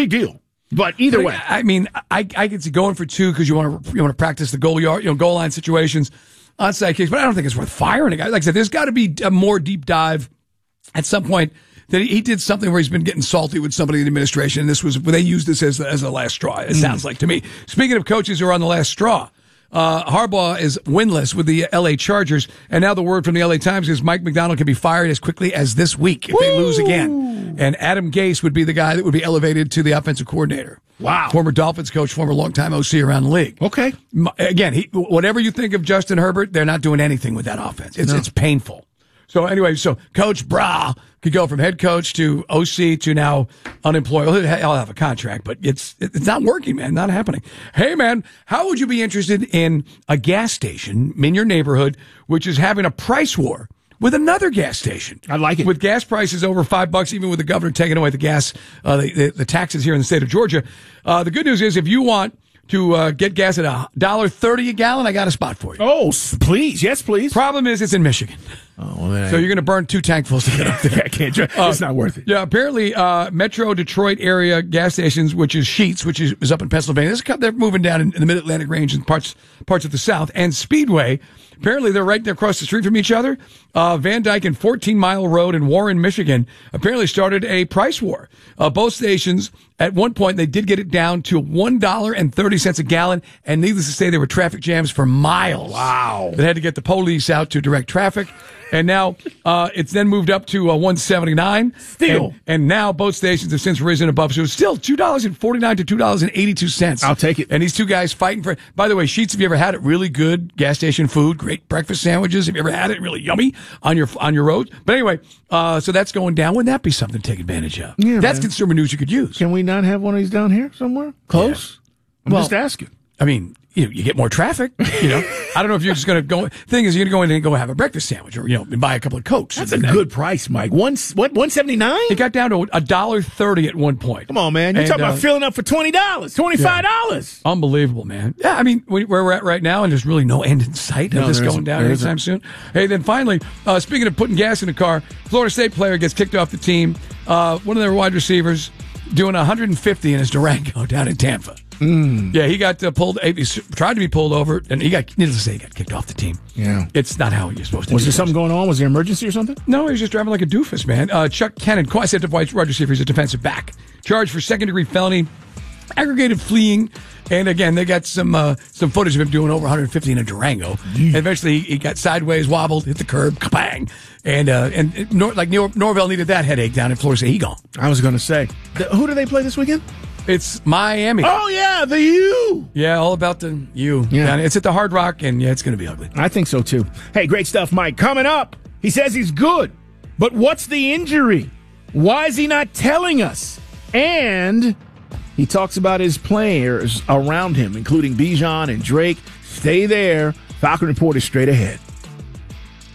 big deal. But either way, I mean, I could see going for 2 because you want to practice the goal line situations, onside kicks. But I don't think it's worth firing a guy. Like I said, there's got to be a more deep dive at some point. That he did something where he's been getting salty with somebody in the administration, and this was they used this as the last straw. It sounds like to me. Speaking of coaches who are on the last straw, Harbaugh is winless with the L.A. Chargers, and now the word from the L.A. Times is Mike Macdonald can be fired as quickly as this week if they lose again. And Adam Gase would be the guy that would be elevated to the offensive coordinator. Wow. Former Dolphins coach, former longtime OC around the league. Okay. Again, whatever you think of Justin Herbert, they're not doing anything with that offense. It's painful. So anyway, Coach Bra could go from head coach to OC to now unemployed. He'll have a contract, but it's not working, man. Not happening. Hey, man, how would you be interested in a gas station in your neighborhood which is having a price war with another gas station? I like it. With gas prices over $5, even with the governor taking away the gas, the taxes here in the state of Georgia. The good news is if you want to get gas at $1.30 a gallon, I got a spot for you. Oh, please. Yes, please. Problem is, it's in Michigan. Oh, man. So you're going to burn 2 tankfuls to get up there. I can't drive. It's not worth it. Yeah, apparently, Metro Detroit area gas stations, which is Sheetz, which is up in Pennsylvania. They're moving down in the Mid-Atlantic range and parts of the South. And Speedway, apparently they're right there across the street from each other. Van Dyke and 14 Mile Road in Warren, Michigan, apparently started a price war. Both stations, at one point, they did get it down to $1.30 a gallon. And needless to say, there were traffic jams for miles. Wow. They had to get the police out to direct traffic. And now it's then moved up to $1.79. Still. And now both stations have since risen above. So it's still $2.49 to $2.82. I'll take it. And these two guys fighting for it. By the way, Sheetz, have you ever had it? Really good gas station food, great breakfast sandwiches. Have you ever had it? Really yummy on your road. But anyway, so that's going down. Wouldn't that be something to take advantage of? Yeah, that's man. Consumer news you could use. Can we not have one of these down here somewhere? Close? Yeah. I'm just asking. I mean, you get more traffic, I don't know if you're just going to go. Thing is, you're going to go in and go have a breakfast sandwich or, and buy a couple of Cokes. That's a good price, Mike. $1.79? It got down to $1.30 at one point. Come on, man. You're talking about filling up for $20, $25. Yeah. Unbelievable, man. Yeah, I mean, where we're at right now, and there's really no end in sight of this going down anytime soon. Hey, then finally, speaking of putting gas in the car, Florida State player gets kicked off the team. One of their wide receivers doing 150 in his Durango down in Tampa. Yeah, he got pulled. He tried to be pulled over, and needless to say, he got kicked off the team. Yeah, it's not how you're supposed to. Was there something going on? Was there an emergency or something? No, he was just driving like a doofus, man. Chuck Kennan, I said to wide receiver, he's a defensive back, charged for second-degree felony, aggravated fleeing, and again, they got some footage of him doing over 150 in a Durango. And eventually, he got sideways, wobbled, hit the curb, kabang, and Norvell needed that headache down in Florida State. He gone. I was going to say, who do they play this weekend? It's Miami. Oh, yeah, the U. Yeah, all about the U. Yeah. It's at the Hard Rock, and it's going to be ugly. I think so, too. Hey, great stuff, Mike. Coming up, he says he's good, but what's the injury? Why is he not telling us? And he talks about his players around him, including Bijan and Drake. Stay there. Falcon Report is straight ahead.